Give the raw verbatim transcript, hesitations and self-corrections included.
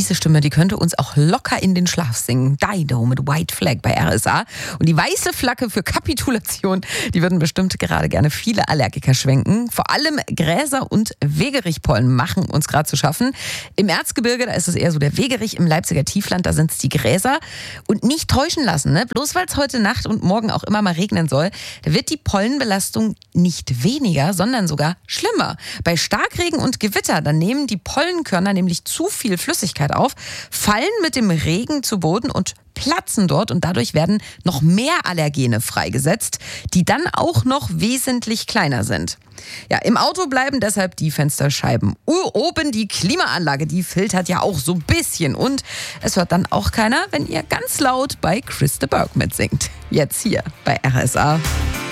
diese Stimme, die könnte uns auch locker in den Schlaf singen. Dido mit White Flag bei R S A. Und die weiße Flagge für Kapitulation, die würden bestimmt gerade gerne viele Allergiker schwenken. Vor allem Gräser und Wegerichpollen machen uns gerade zu schaffen. Im Erzgebirge, da ist es eher so der Wegerich, im Leipziger Tiefland, da sind es die Gräser. Und nicht täuschen lassen, ne? Bloß weil es heute Nacht und morgen auch immer mal regnen soll, da wird die Pollenbelastung nicht weniger, sondern sogar schlimmer. Bei Starkregen und Gewitter, dann nehmen die Pollenkörner nämlich zu viel Flüssigkeit auf, fallen mit dem Regen zu Boden und platzen dort und dadurch werden noch mehr Allergene freigesetzt, die dann auch noch wesentlich kleiner sind. Ja, im Auto bleiben deshalb die Fensterscheiben oben. Die Klimaanlage, die filtert ja auch so ein bisschen. Und es hört dann auch keiner, wenn ihr ganz laut bei Chris de Burgh mitsingt. Jetzt hier bei R S A.